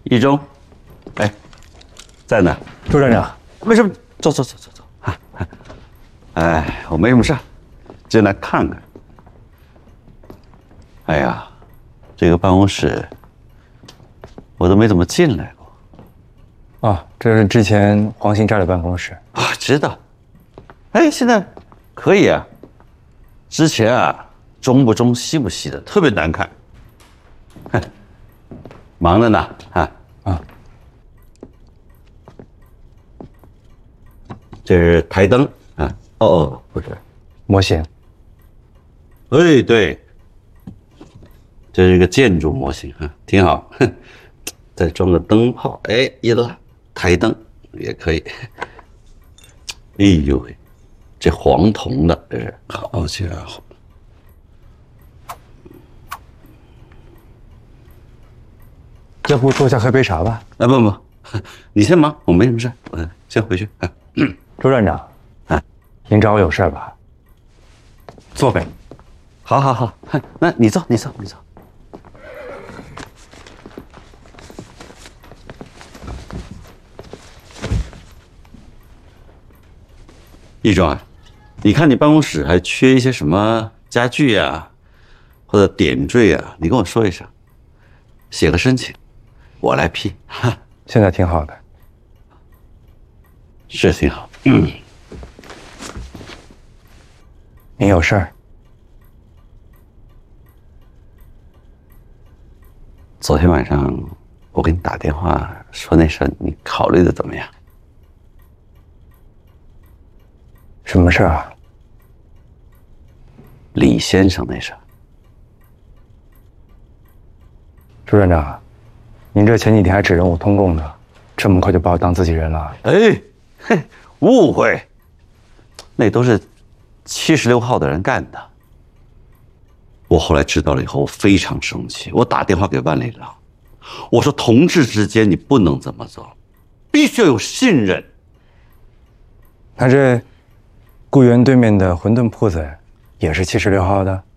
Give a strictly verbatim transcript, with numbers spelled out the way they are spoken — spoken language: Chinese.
一中，哎，在呢。 周站长， 为什么？走走走走走啊！哎，我没什么事，进来看看。哎呀，这个办公室我都没怎么进来过。 啊，这是之前黄兴寨的办公室啊，知道。哎，现在可以啊。之前啊，中不中西不西的，特别难看。哼，忙着呢啊啊。 这是台灯啊。哦哦，不是模型。 哎，对，这是一个建筑模型啊，挺好。哼，再装个灯泡，哎，一拉台灯也可以。哎呦喂，这黄铜的，这是好家伙！ 要不坐下喝杯茶吧？ 啊不不，你先忙，我没什么事，我先回去。啊、 周站长， 啊， 您找我有事吧？坐呗。 好，好，好，那你坐，你坐，你坐。易中啊，你看你办公室还缺一些什么家具呀，或者点缀啊，你跟我说一声，写个申请，我来批。哈， 现在挺好的， 是挺好。嗯， 您有事儿？ 昨天晚上我给你打电话说那事儿，你考虑的怎么样？ 什么事儿啊？ 李先生那事儿。 周站长，您这前几天还指认我通共呢，这么快就把我当自己人了？ 哎，嘿，误会，那都是七十六号的人干的。我后来知道了以后，我非常生气，我打电话给万里郎，我说同志之间你不能这么做，必须要有信任。 那这雇园对面的馄饨铺子也是七十六号的？